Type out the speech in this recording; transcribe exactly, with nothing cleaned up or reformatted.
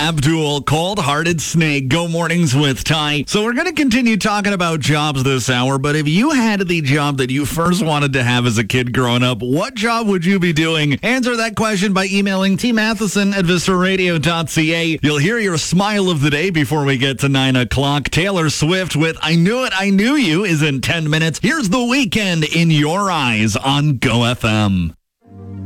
Abdul, Cold-Hearted Snake. Go Mornings with Ty. So we're going to continue talking about jobs this hour, but if you had the job that you first wanted to have as a kid growing up, what job would you be doing? Answer that question by emailing T Matheson at vistra radio dot c a. You'll hear your smile of the day before we get to nine o'clock. Taylor Swift with I Knew It, I Knew You is in ten minutes. Here's The Weekend in Your Eyes on Go F M.